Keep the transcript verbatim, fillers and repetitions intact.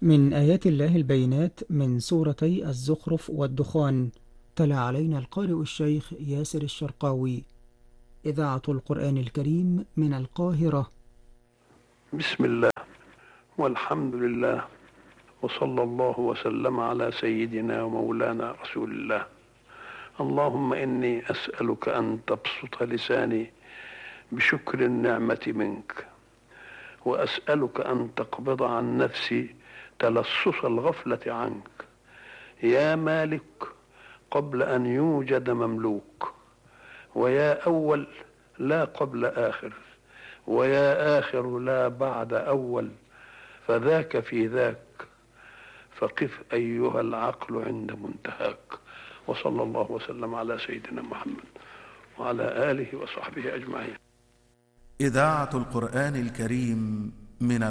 من آيات الله البينات من سورتي الزخرف والدخان. تلا علينا القارئ الشيخ ياسر الشرقاوي. إذاعة القرآن الكريم من القاهرة. بسم الله والحمد لله، وصلى الله وسلم على سيدنا ومولانا رسول الله. اللهم إني أسألك أن تبسط لساني بشكر النعمة منك، وأسألك أن تقبض عن نفسي تلصص الغفلة عنك، يا مالك قبل أن يوجد مملوك، ويا أول لا قبل آخر، ويا آخر لا بعد أول، فذاك في ذاك، فقف أيها العقل عند منتهاك. وصلى الله وسلم على سيدنا محمد وعلى آله وصحبه أجمعين. إذاعة القرآن الكريم من